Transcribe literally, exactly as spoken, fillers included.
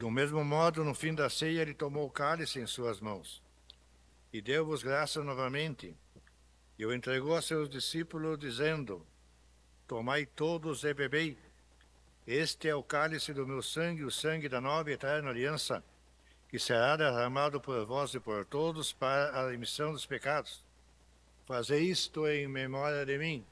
Do mesmo modo, no fim da ceia, ele tomou o cálice em suas mãos e deu-vos graça novamente, e o entregou a seus discípulos, dizendo: Tomai todos e bebei. Este é o cálice do meu sangue, o sangue da nova e eterna aliança, que será derramado por vós e por todos para a remissão dos pecados. Fazei isto em memória de mim.